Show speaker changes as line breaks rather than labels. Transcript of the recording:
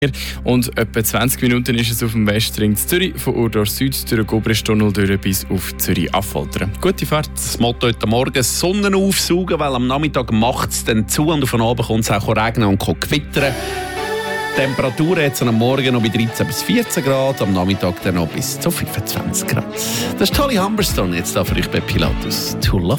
und etwa 20 Minuten ist es auf dem Westring zu Zürich, von Urdorf Süd durch den Gobristunnel durch bis auf Zürich-Affoltern. Gute Fahrt.
Das Motto heute Morgen: Sonne aufsaugen, weil am Nachmittag macht es dann zu und von Abend kommt es auch regnen und gewittern. Die Temperatur jetzt am Morgen noch bei 13 bis 14 Grad, am Nachmittag dann noch bis zu 25 Grad. Das ist Holly Humberstone jetzt da für euch bei Pilatus. To Love.